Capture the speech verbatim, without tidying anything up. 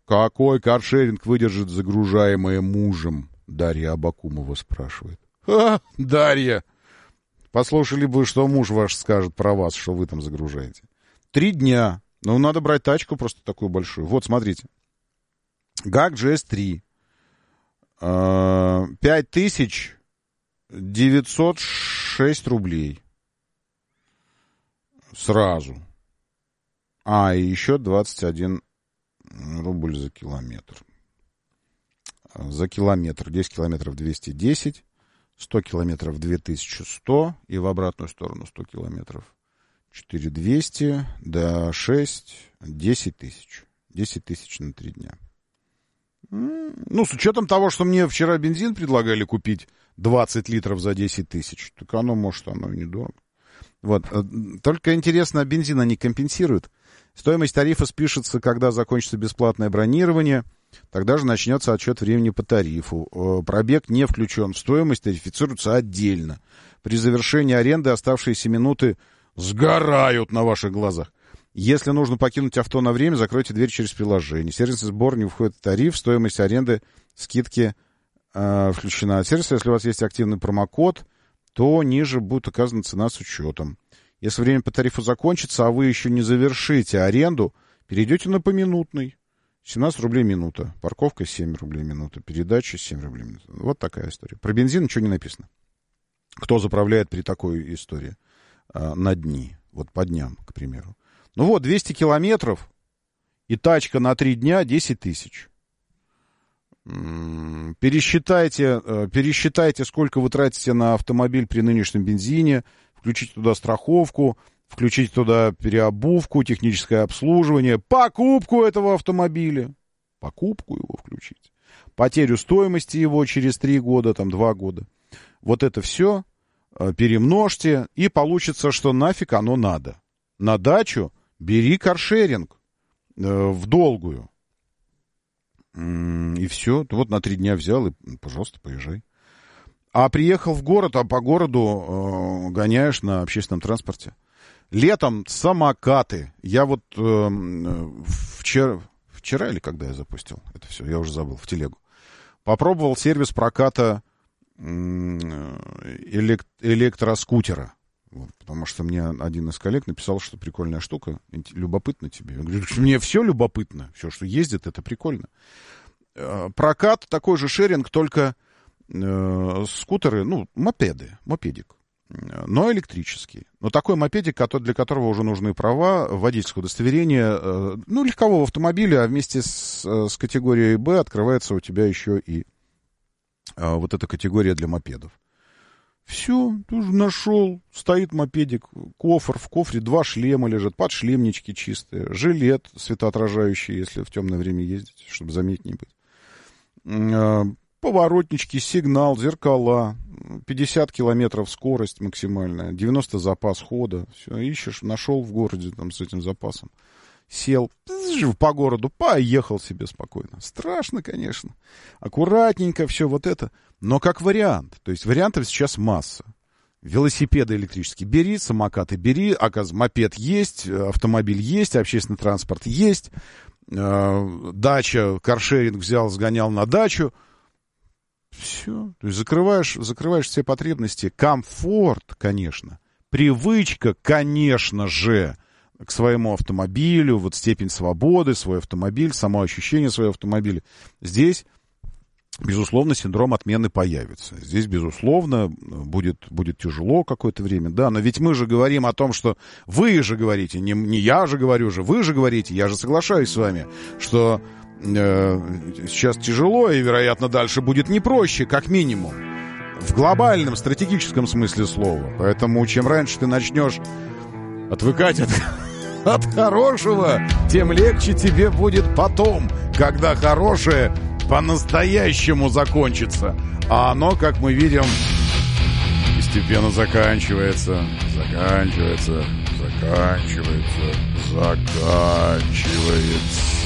Какой каршеринг выдержит загружаемое мужем? Дарья Абакумова спрашивает. Ха, Дарья! Послушали бы, что муж ваш скажет про вас, что вы там загружаете. Три дня. Ну, надо брать тачку просто такую большую. Вот, смотрите. гак джи эс три. пять тысяч девятьсот шесть рублей. Сразу. А, и еще двадцать один рубль за километр. За километр. десять километров двести десять. сто километров две тысячи сто. И в обратную сторону сто километров. четыре тысячи двести. Да, шесть. десять тысяч. десять тысяч на три дня. Ну, с учетом того, что мне вчера бензин предлагали купить двадцать литров за десять тысяч, так оно, может, оно и недорого. Вот. Только интересно, бензин они компенсируют. Стоимость тарифа спишется, когда закончится бесплатное бронирование. Тогда же начнется отсчет времени по тарифу. Пробег не включен в стоимость, тарифицируется отдельно. При завершении аренды оставшиеся минуты сгорают на ваших глазах. Если нужно покинуть авто на время, закройте дверь через приложение. Сервисный сбор не входит в тариф, стоимость аренды, скидки э, включена от сервиса. Если у вас есть активный промокод, то ниже будет указана цена с учетом. Если время по тарифу закончится, а вы еще не завершите аренду, перейдете на поминутный. семнадцать рублей минута. Парковка семь рублей минута. Передача семь рублей минута. Вот такая история. Про бензин ничего не написано. Кто заправляет при такой истории? Э, на дни. Вот по дням, к примеру. Ну вот, двести километров, и тачка на три дня десять тысяч. Пересчитайте, пересчитайте, сколько вы тратите на автомобиль при нынешнем бензине, включите туда страховку, включите туда переобувку, техническое обслуживание, покупку этого автомобиля, покупку его включить, потерю стоимости его через три года, там два года. Вот это все перемножьте, и получится, что нафиг оно надо. На дачу бери каршеринг э, в долгую. И все. Вот на три дня взял, и, пожалуйста, поезжай. А приехал в город, а по городу э, гоняешь на общественном транспорте. Летом самокаты. Я вот э, вчера, вчера или когда я запустил это все, я уже забыл, в телегу. Попробовал сервис проката э, элект, электроскутера. Вот, потому что мне один из коллег написал, что прикольная штука, любопытно тебе. Я говорю, мне все любопытно, все, что ездит, это прикольно. Прокат, такой же шеринг, только э, скутеры, ну, мопеды, мопедик, но электрический. Но такой мопедик, для которого уже нужны права, водительское удостоверение, э, ну, легкового автомобиля, а вместе с, с категорией Б открывается у тебя еще и э, вот эта категория для мопедов. Все, тоже нашел, стоит мопедик, кофр, в кофре два шлема лежат, подшлемнички чистые, жилет светоотражающий, если в темное время ездить, чтобы заметнее быть. Поворотнички, сигнал, зеркала, пятьдесят километров скорость максимальная, девяносто запас хода. Все, ищешь, нашел в городе там с этим запасом. Сел по городу, поехал себе спокойно. Страшно, конечно. Аккуратненько все вот это. Но как вариант. То есть вариантов сейчас масса. Велосипеды электрические бери, самокаты бери. Оказывается, мопед есть, автомобиль есть, общественный транспорт есть. Дача, каршеринг взял, сгонял на дачу. Все. То есть закрываешь, закрываешь все потребности. Комфорт, конечно. Привычка, конечно же, к своему автомобилю, вот степень свободы, свой автомобиль, само ощущение своего автомобиля. Здесь, безусловно, синдром отмены появится. Здесь, безусловно, будет, будет тяжело какое-то время, да, но ведь мы же говорим о том, что вы же говорите, не, не я же говорю же, вы же говорите, я же соглашаюсь с вами, что э, сейчас тяжело и, вероятно, дальше будет не проще, как минимум, в глобальном, стратегическом смысле слова. Поэтому чем раньше ты начнешь отвыкать от... от хорошего, тем легче тебе будет потом, когда хорошее по-настоящему закончится. А оно, как мы видим, постепенно заканчивается, заканчивается, заканчивается, заканчивается.